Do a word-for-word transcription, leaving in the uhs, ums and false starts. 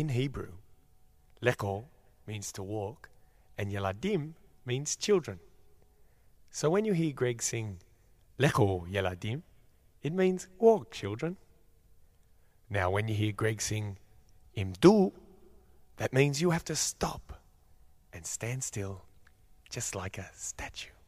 in Hebrew, leko means to walk, and yeladim means children. So when you hear Greg sing leko yeladim, it means walk, children. Now when you hear Greg sing imdu, that means you have to stop and stand still, just like a statue.